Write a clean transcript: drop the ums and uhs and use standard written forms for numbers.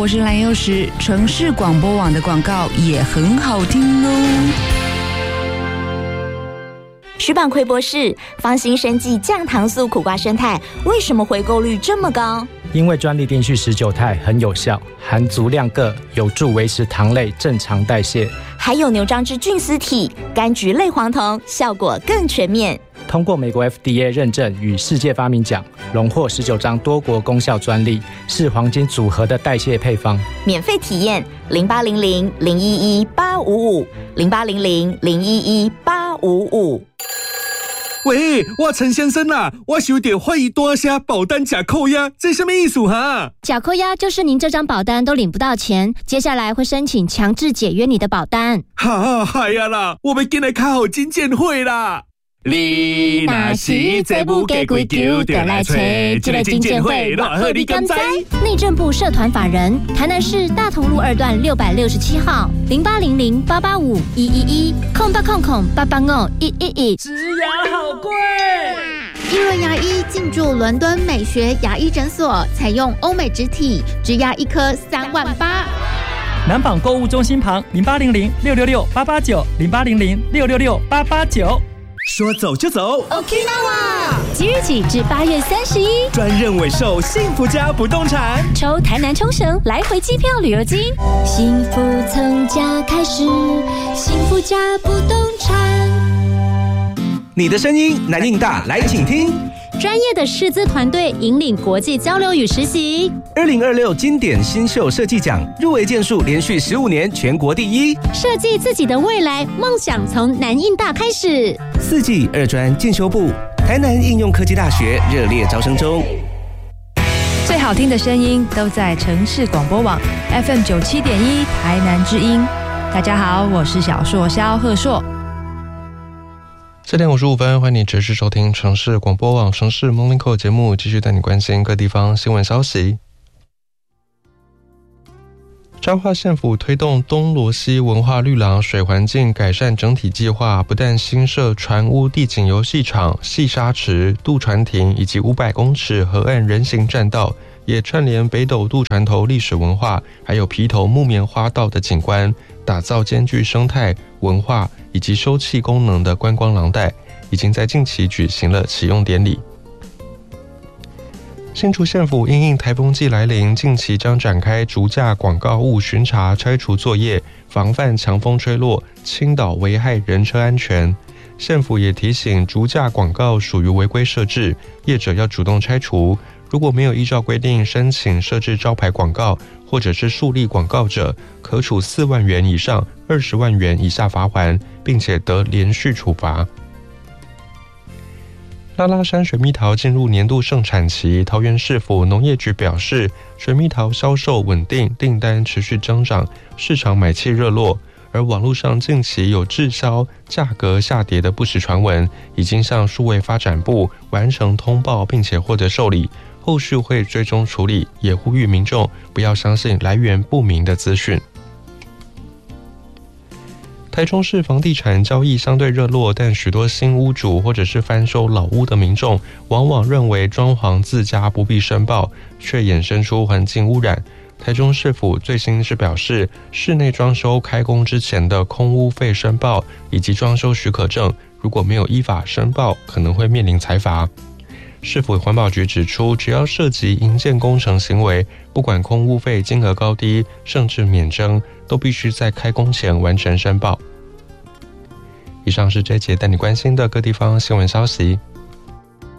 我是蓝幼时。城市广播网的广告也很好听哦。 石板奎博士，芳心生技降糖素苦瓜生态为什么回购率这么高？ 因为专利丁序19肽很有效，含足量铬，有助维持糖类正常代谢。 还有牛樟芝菌丝体、柑橘类黄酮，效果更全面。 通过美国 FDA 认证与世界发明奖，荣获19张多国功效专利，是黄金组合的代谢配方。 免费体验0800-011-855，0800-011-855。 喂，我陈先生啊，我收到欢迎大声保单假扣押，这什么意思哈？ 假扣押就是您这张保单都领不到钱，接下来会申请强制解约你的保单。 哈，嗨呀啦，我们今日开好金鉴会啦！你若是再不给规矩，就来找这个金鉴会，偌好你敢知？ 内政部社团法人，台南市大同路2段667号，0800-885-111，0800-885-111。 植牙好贵。 一轮牙医进驻伦敦美学牙医诊所，采用欧美植体，植牙一颗38000。 南纺购物中心旁0800-666-889，0800-666-889。 说走就走 Okinawa 即日起至8月31， 专任委售幸福家不动产， 抽台南冲绳来回机票旅游金，幸福从家开始，幸福家不动产。 你的声音南印大，来请听。 专业的师资团队引领国际交流与实习。 2026经典新秀设计奖入围件数连续15年全国第一。 设计自己的未来，梦想从南印大开始。 4技2专进修部，台南应用科技大学热烈招生中。 最好听的声音都在城市广播网 FM97.1台南之音。大家好，我是小硕萧贺硕。 4点55分，欢迎你持续收听城市广播网城市 Morning Call 节目，继续带你关心各地方新闻消息。彰化县府推动东螺溪文化绿廊水环境改善整体计划，不但新设船屋地景游戏场、戏沙池、渡船亭以及500公尺河岸人行栈道，也串联北斗渡船头历史文化，还有皮头木棉花道的景观，打造兼具生态、文化以及休憩功能的观光廊带，已经在近期举行了启用典礼。新竹县府因应台风季来临，近期将展开竹架广告物巡查拆除作业，防范强风吹落倾倒危害人车安全。县府也提醒，竹架广告属于违规设置，业者要主动拆除。如果没有依照规定申请设置招牌广告或者是树立广告者，可处4万元以上20万元以下罚锾，并且得连续处罚。拉拉山水蜜桃进入年度盛产期，桃园市府农业局表示，水蜜桃销售稳定，订单持续增长，市场买气热络。而网络上近期有滞销、价格下跌的不实传闻，已经向数位发展部完成通报，并且获得受理，后续会追踪处理，也呼吁民众不要相信来源不明的资讯。台中市房地产交易相对热络，但许多新屋主或者是翻修老屋的民众，往往认为装潢自家不必申报，却衍生出环境污染。台中市府最新是表示，室内装修开工之前的空屋费申报以及装修许可证，如果没有依法申报，可能会面临裁罚。市府环保局指出，只要涉及营建工程行为，不管空屋费金额高低，甚至免征，都必须在开工前完成申报。以上是这一节带你关心的各地方新闻消息。